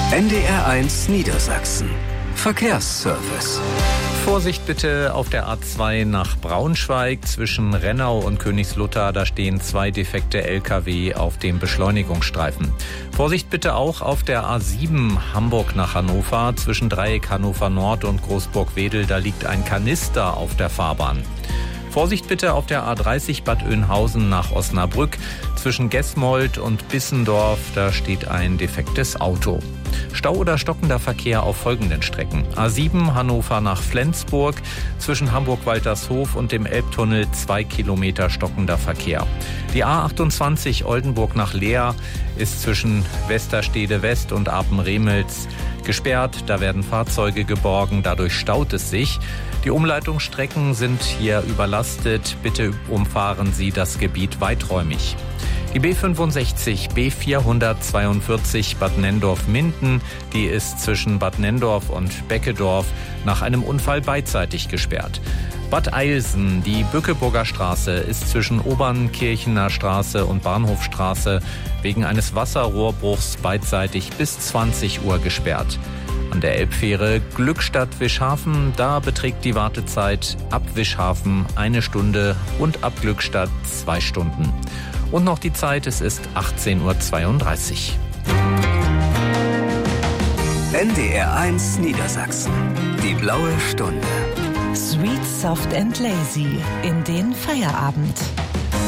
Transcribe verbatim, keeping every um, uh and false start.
N D R eins Niedersachsen. Verkehrsservice. Vorsicht bitte auf der A zwei nach Braunschweig zwischen Rennau und Königslutter. Da stehen zwei defekte L K W auf dem Beschleunigungsstreifen. Vorsicht bitte auch auf der A sieben Hamburg nach Hannover zwischen Dreieck Hannover Nord und Großburg-Wedel. Da liegt ein Kanister auf der Fahrbahn. Vorsicht bitte auf der A dreißig Bad Oeynhausen nach Osnabrück. Zwischen Gesmold und Bissendorf, da steht ein defektes Auto. Stau oder stockender Verkehr auf folgenden Strecken. A sieben Hannover nach Flensburg. Zwischen Hamburg-Waltershof und dem Elbtunnel zwei Kilometer stockender Verkehr. Die A achtundzwanzig Oldenburg nach Leer ist zwischen Westerstede West und Apen-Remels gesperrt. Da werden Fahrzeuge geborgen, dadurch staut es sich. Die Umleitungsstrecken sind hier überlastet. Bitte umfahren Sie das Gebiet weiträumig. Die B fünfundsechzig B vierhundertzweiundvierzig Bad Nennendorf-Minden, die ist zwischen Bad Nenndorf und Beckedorf nach einem Unfall beidseitig gesperrt. Bad Eilsen, die Bückeburger Straße, ist zwischen Obernkirchener Straße und Bahnhofstraße wegen eines Wasserrohrbruchs beidseitig bis zwanzig Uhr gesperrt. An der Elbfähre Glückstadt-Wischhafen, da beträgt die Wartezeit ab Wischhafen eine Stunde und ab Glückstadt zwei Stunden. Und noch die Zeit, es ist achtzehn Uhr zweiunddreißig. N D R eins Niedersachsen. Die blaue Stunde. Sweet, soft and lazy in den Feierabend.